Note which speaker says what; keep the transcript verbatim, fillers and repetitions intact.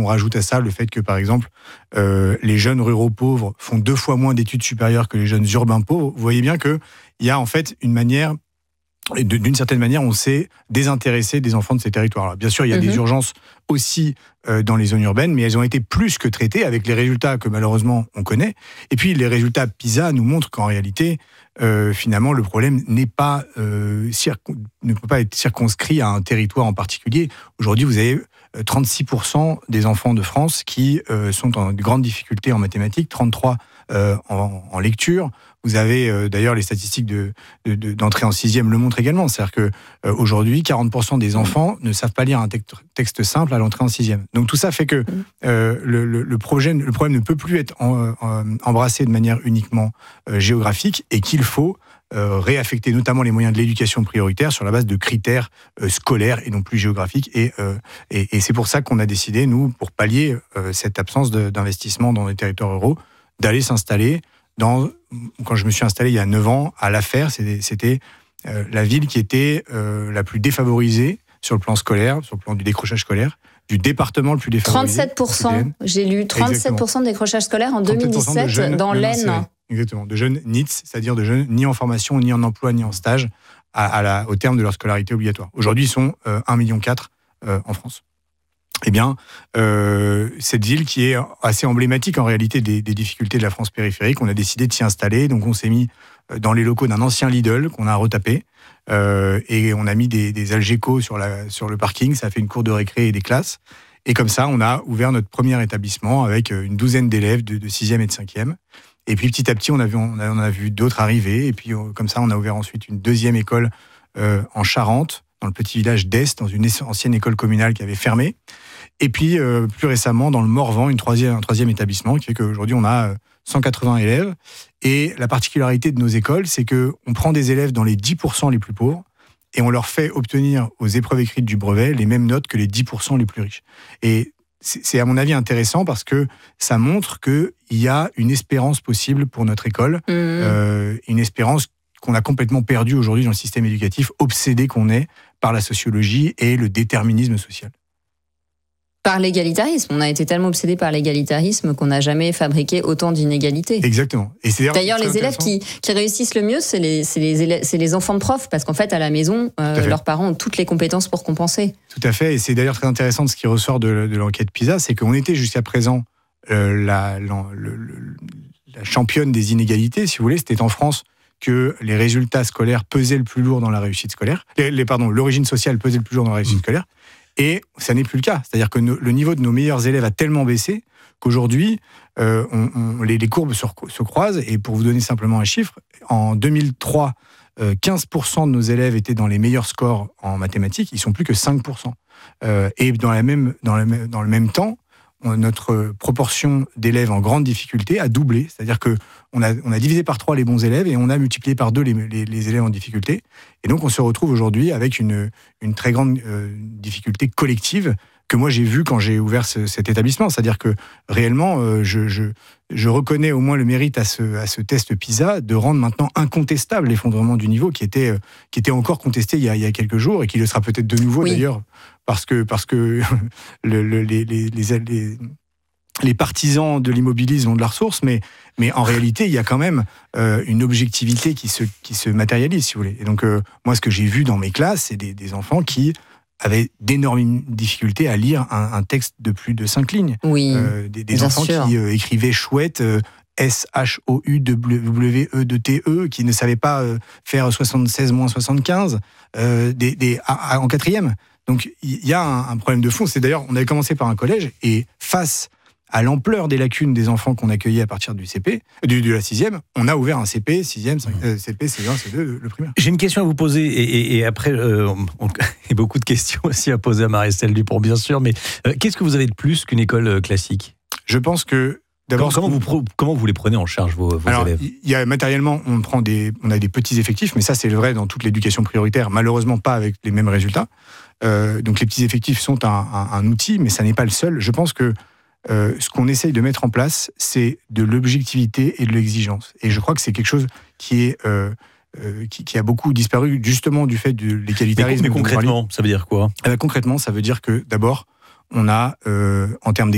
Speaker 1: rajoute à ça le fait que, par exemple, euh, les jeunes ruraux pauvres font deux fois moins d'études supérieures que les jeunes urbains pauvres, vous voyez bien qu'il y a en fait une manière, d'une certaine manière, on s'est désintéressé des enfants de ces territoires-là. Bien sûr, il y a mmh. des urgences aussi euh, dans les zones urbaines, mais elles ont été plus que traitées avec les résultats que malheureusement on connaît. Et puis les résultats PISA nous montrent qu'en réalité, euh, finalement, le problème n'est pas, euh, circon- ne peut pas être circonscrit à un territoire en particulier. Aujourd'hui, vous avez trente-six pour cent des enfants de France qui euh, sont en grande difficulté en mathématiques, trente-trois pour cent euh, en, en lecture. Vous avez euh, d'ailleurs les statistiques de, de, de, d'entrée en sixième le montrent également. C'est-à-dire que euh, aujourd'hui, quarante pour cent des enfants ne savent pas lire un texte, texte simple à l'entrée en sixième. Donc tout ça fait que euh, le, le, le, projet, le problème ne peut plus être en, en, embrassé de manière uniquement euh, géographique et qu'il faut euh, réaffecter notamment les moyens de l'éducation prioritaire sur la base de critères euh, scolaires et non plus géographiques. Et, euh, et, et c'est pour ça qu'on a décidé, nous, pour pallier euh, cette absence de, d'investissement dans les territoires ruraux, d'aller s'installer dans, quand je me suis installé il y a neuf ans, à La Fère, c'était, c'était euh, la ville qui était euh, la plus défavorisée sur le plan scolaire, sur le plan du décrochage scolaire, du département le plus défavorisé.
Speaker 2: trente-sept pour cent, j'ai lu, trente-sept pour cent de décrochage scolaire en deux mille dix-sept jeunes, dans l'Aisne.
Speaker 1: Exactement, de jeunes N I T S, c'est-à-dire de jeunes ni en formation, ni en emploi, ni en stage, à, à la, au terme de leur scolarité obligatoire. Aujourd'hui, ils sont euh, un virgule quatre million euh, en France. Eh bien, euh, cette ville qui est assez emblématique en réalité des, des difficultés de la France périphérique, on a décidé de s'y installer. Donc, on s'est mis dans les locaux d'un ancien Lidl qu'on a retapé euh, et on a mis des, des Algeco sur, la, sur le parking. Ça a fait une cour de récré et des classes. Et comme ça, on a ouvert notre premier établissement avec une douzaine d'élèves de, de sixième et de cinquième. Et puis, petit à petit, on a vu, on a, on a vu d'autres arriver. Et puis, comme ça, on a ouvert ensuite une deuxième école euh, en Charente, dans le petit village d'Est, dans une ancienne école communale qui avait fermé. Et puis, euh, plus récemment, dans le Morvan, une troisième, un troisième établissement qui fait qu'aujourd'hui, on a cent quatre-vingts élèves. Et la particularité de nos écoles, c'est qu'on prend des élèves dans les dix pour cent les plus pauvres et on leur fait obtenir aux épreuves écrites du brevet les mêmes notes que les dix pour cent les plus riches. Et c'est, c'est à mon avis intéressant parce que ça montre qu'il y a une espérance possible pour notre école, mmh. euh, une espérance qu'on a complètement perdue aujourd'hui dans le système éducatif, obsédé qu'on est par la sociologie et le déterminisme social.
Speaker 2: Par l'égalitarisme. On a été tellement obsédé par l'égalitarisme qu'on n'a jamais fabriqué autant d'inégalités.
Speaker 1: Exactement. Et c'est
Speaker 2: d'ailleurs, d'ailleurs les élèves qui, qui réussissent le mieux, c'est les, c'est, les élèves, c'est les enfants de profs, parce qu'en fait, à la maison, euh, leurs parents ont toutes les compétences pour compenser.
Speaker 1: Tout à fait. Et c'est d'ailleurs très intéressant de ce qui ressort de, de l'enquête PISA, c'est qu'on était jusqu'à présent euh, la, la, le, le, la championne des inégalités, si vous voulez. C'était en France que les résultats scolaires pesaient le plus lourd dans la réussite scolaire. Les, les, pardon, l'origine sociale pesait le plus lourd dans la réussite mmh. scolaire. Et ça n'est plus le cas. C'est-à-dire que no, le niveau de nos meilleurs élèves a tellement baissé qu'aujourd'hui, euh, on, on, les, les courbes se, se croisent. Et pour vous donner simplement un chiffre, en deux mille trois, euh, quinze pour cent de nos élèves étaient dans les meilleurs scores en mathématiques. Ils ne sont plus que cinq pour cent. Euh, et dans, la même, dans, la, dans le même temps, on, notre proportion d'élèves en grande difficulté a doublé. C'est-à-dire qu'on a, on a divisé par trois les bons élèves et on a multiplié par deux les, les, les élèves en difficulté. Et donc, on se retrouve aujourd'hui avec une, une très grande euh, difficulté collective que moi, j'ai vue quand j'ai ouvert ce, cet établissement. C'est-à-dire que, réellement, euh, je, je, je reconnais au moins le mérite à ce, à ce test PISA de rendre maintenant incontestable l'effondrement du niveau qui était, euh, qui était encore contesté il y, a, il y a quelques jours et qui le sera peut-être de nouveau, oui. d'ailleurs, parce que, parce que le, le, les, les, les, les les partisans de l'immobilisme ont de la ressource, mais, mais en réalité, il y a quand même euh, une objectivité qui se, qui se matérialise, si vous voulez. Et donc, euh, moi, ce que j'ai vu dans mes classes, c'est des, des enfants qui avaient d'énormes difficultés à lire un, un texte de plus de cinq lignes.
Speaker 2: Oui,
Speaker 1: euh, des, des enfants
Speaker 2: sûr.
Speaker 1: qui euh, écrivaient chouette, euh, S H O U W E D T E, qui ne savaient pas euh, faire soixante-seize moins soixante-quinze euh, des, des, à, à, en quatrième. Donc, il y a un, un problème de fond. C'est d'ailleurs, on avait commencé par un collège, et face à l'ampleur des lacunes des enfants qu'on accueillait à partir du C P, du, de la sixième, on a ouvert un C P, sixième, euh, C P, C un, C deux, le primaire.
Speaker 3: J'ai une question à vous poser, et, et, et après, euh, on, il y a beaucoup de questions aussi à poser à Marie-Estelle Dupont, bien sûr, mais euh, qu'est-ce que vous avez de plus qu'une école classique ?
Speaker 1: Je pense que, d'abord...
Speaker 3: Comment, comment, vous, comment vous les prenez en charge, vos, vos
Speaker 1: Alors,
Speaker 3: élèves ?
Speaker 1: Il y a, matériellement, on, prend des, on a des petits effectifs, mais ça, c'est vrai dans toute l'éducation prioritaire, malheureusement pas avec les mêmes résultats. Euh, donc, les petits effectifs sont un, un, un outil, mais ça n'est pas le seul. Je pense que Euh, ce qu'on essaye de mettre en place, c'est de l'objectivité et de l'exigence. Et je crois que c'est quelque chose qui, est, euh, euh, qui, qui a beaucoup disparu, justement du fait de l'égalitarisme.
Speaker 3: Mais, mais concrètement, ça veut dire quoi ?
Speaker 1: eh bien, concrètement, ça veut dire que, d'abord, on a, euh, en termes